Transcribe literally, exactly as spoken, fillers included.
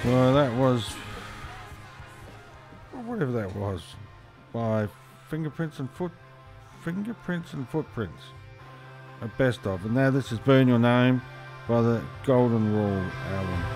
Well, that was whatever that was by Fingerprints and Foot Fingerprints and Footprints. A best of. And now this is Burn Your Name by the Golden Rule album.